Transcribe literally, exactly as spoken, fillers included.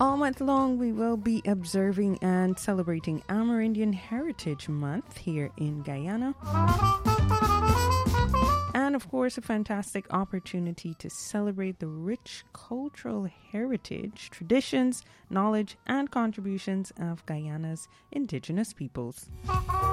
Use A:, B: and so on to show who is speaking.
A: All month long, we will be observing and celebrating Amerindian Heritage Month here in Guyana. And of course, a fantastic opportunity to celebrate the rich cultural heritage, traditions, knowledge, and contributions of Guyana's indigenous peoples.